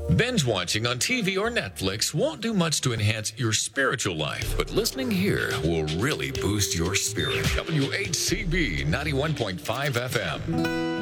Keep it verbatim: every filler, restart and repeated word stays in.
Binge watching on T V or Netflix won't do much to enhance your spiritual life, but listening here will really boost your spirit. W H C B ninety-one point five F M.